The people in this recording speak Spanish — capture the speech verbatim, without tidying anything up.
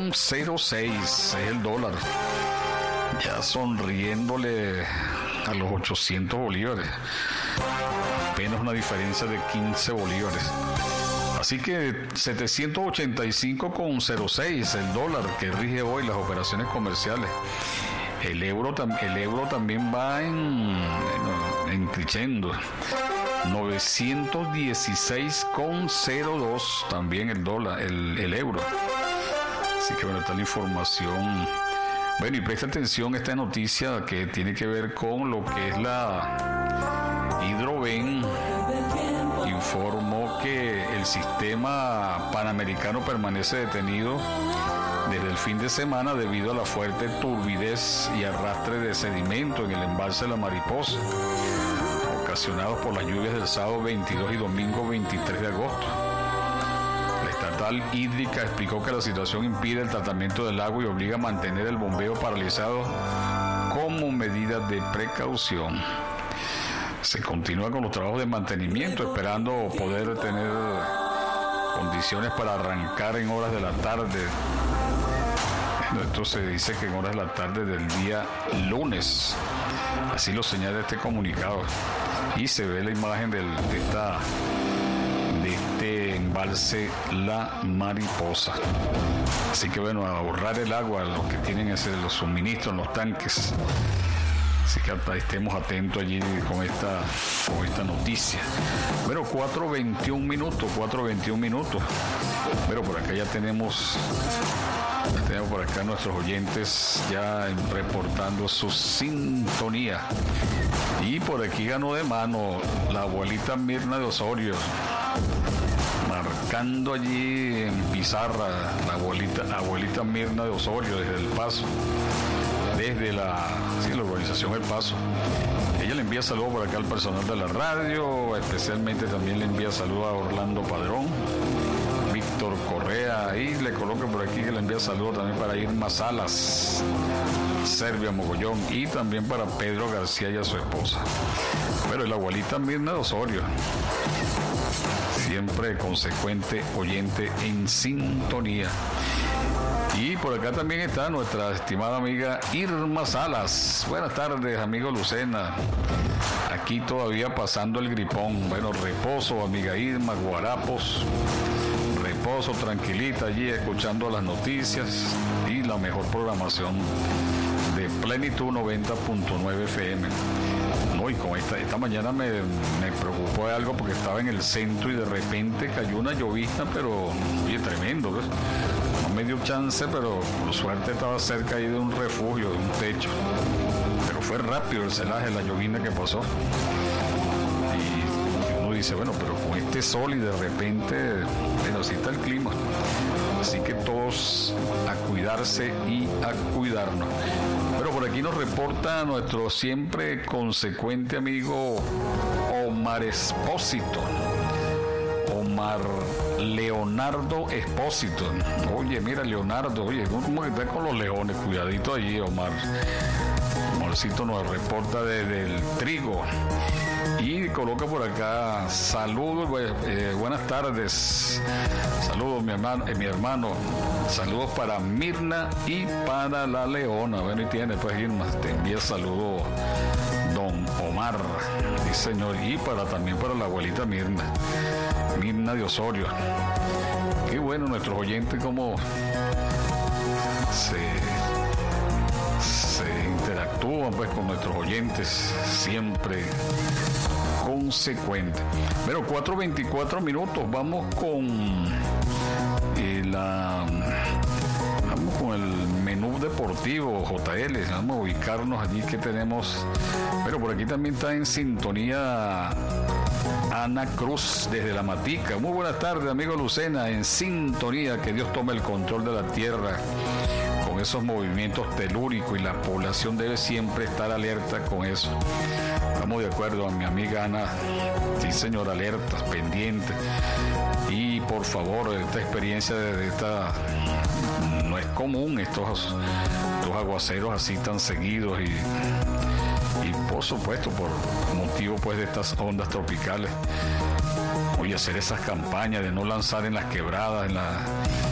con cero seis es el dólar. Ya sonriéndole a los ochocientos bolívares. Apenas una diferencia de quince bolívares. Así que setecientos ochenta y cinco con cero seis el dólar que rige hoy las operaciones comerciales. El euro, el euro también va en, en, en creciendo. novecientos dieciséis con cero dos también el dólar, el, el euro. Así que bueno, está la información. Bueno, y presta atención a esta noticia que tiene que ver con lo que es la Hidroven. Informó que el sistema panamericano permanece detenido desde el fin de semana debido a la fuerte turbidez y arrastre de sedimento en el embalse de la Mariposa, ocasionados por las lluvias del sábado veintidós y domingo veintitrés de agosto. La estatal hídrica explicó que la situación impide el tratamiento del agua y obliga a mantener el bombeo paralizado como medida de precaución. Se continúa con los trabajos de mantenimiento, esperando poder tener condiciones para arrancar en horas de la tarde. Esto se dice que en horas de la tarde del día lunes. Así lo señala este comunicado. Y se ve la imagen del, de, esta, de este embalse La Mariposa. Así que bueno, a ahorrar el agua, los que tienen ese, los suministros en los tanques. Así que estemos atentos allí con esta, con esta noticia. Bueno, cuatro veintiún minutos, cuatro veintiún minutos. Pero por acá ya tenemos, ya tenemos por acá nuestros oyentes ya reportando su sintonía. Y por aquí ganó de mano la abuelita Mirna de Osorio, marcando allí en pizarra la abuelita, la abuelita Mirna de Osorio desde El Paso. Desde la, sí, la organización El Paso. Ella le envía saludos por acá al personal de la radio, especialmente también le envía saludos a Orlando Padrón, Víctor Correa, y le coloca por aquí que le envía saludos también para Irma Salas, Servia Mogollón, y también para Pedro García y a su esposa. Pero la abuelita Mirna de Osorio, siempre consecuente oyente en sintonía. Y por acá también está nuestra estimada amiga Irma Salas. Buenas tardes, amigo Lucena. Aquí todavía pasando el gripón. Bueno, reposo, amiga Irma, guarapos. Reposo, tranquilita allí, escuchando las noticias y la mejor programación de Plenitud noventa punto nueve F M. No, y con esta, esta mañana me, me preocupó de algo porque estaba en el centro y de repente cayó una llovizna, pero oye, tremendo, ¿ves? No me dio chance, pero por suerte estaba cerca ahí de un refugio, de un techo. Pero fue rápido el celaje, la llovizna que pasó. Y uno dice, bueno, pero con este sol y de repente, bueno, así está el clima. Así que todos a cuidarse y a cuidarnos. Pero por aquí nos reporta nuestro siempre consecuente amigo Omar Espósito. Omar Leonardo Espósito. Oye, mira, Leonardo, oye, ¿cómo que está con los leones? Cuidadito allí, Omar. Omarcito nos reporta desde el Trigo. Y coloca por acá, saludos, eh, buenas tardes, saludos mi hermano, eh, mi hermano, saludos para Mirna y para la Leona. Bueno, y tiene pues Irma, te envía saludos don Omar, sí señor, y para también para la abuelita Mirna, Mirna de Osorio. Qué bueno nuestros oyentes como se, se interactúan pues con nuestros oyentes, siempre consecuente. Pero cuatro veinticuatro minutos, vamos con eh, la vamos con el menú deportivo J L, vamos a ubicarnos allí que tenemos. Pero por aquí también está en sintonía Ana Cruz desde La Matica. Muy buenas tardes, amigo Lucena, en sintonía, que Dios tome el control de la tierra con esos movimientos telúricos y la población debe siempre estar alerta con eso. Estamos de acuerdo, a mi amiga Ana, sí señor, alertas, pendientes. Y por favor, esta experiencia de, de esta, no es común estos, estos aguaceros así tan seguidos y, y por supuesto por motivo pues de estas ondas tropicales. Oye, hacer esas campañas de no lanzar en las quebradas, en la